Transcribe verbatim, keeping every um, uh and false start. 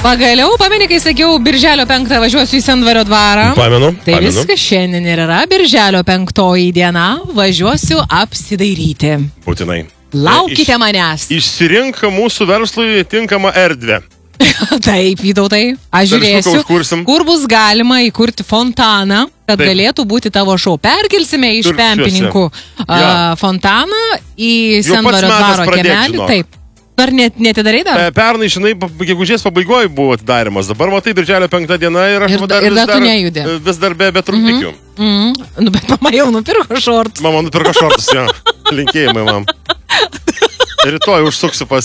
Pagaliau, pameni, kai sakiau, birželio penktą važiuosiu į Sendvario dvarą. Pamenu. Tai pamenu. viskas šiandien ir yra birželio penktoji diena. Važiuosiu apsidairyti. Būtinai. Laukite Iš, manęs. Išsirink mūsų verslui tinkamą erdvę. Taip, Vytautai, aš žiūrėsiu, kur bus galima įkurti fontaną, kad Taip. galėtų būti tavo šou. Perkelsime iš Pempininkų uh, fontaną į Sendvario dvaro kiemelį. Taip. Dar net netidarai dar? Pernai, žinai, gegužės pabaigoje buvo atidarimas. Dabar matai, birželio penktą dieną ir aš ir, dar, ir vis, dar, dar, nejudė. vis dar be, be trumpikių. Mm -hmm. mm -hmm. Nu, bet mama jau nupirko šortus. Mama nupirko šortus, jo. Linkėjimai, mam. Rytoj užsuksiu pas